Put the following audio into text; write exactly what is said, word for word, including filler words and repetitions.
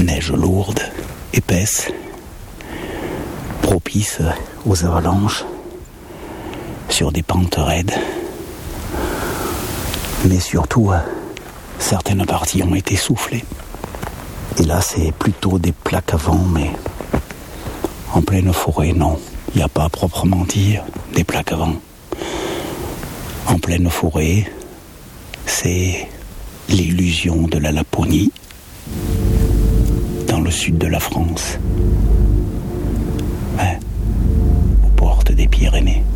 neige lourde, épaisse, propice aux avalanches, sur des pentes raides. Mais surtout, certaines parties ont été soufflées. Et là, c'est plutôt des plaques à vent, mais en pleine forêt, non. Il n'y a pas à proprement dire des plaques à vent. En pleine forêt, c'est l'illusion de la Laponie, dans le sud de la France, hein, aux portes des Pyrénées.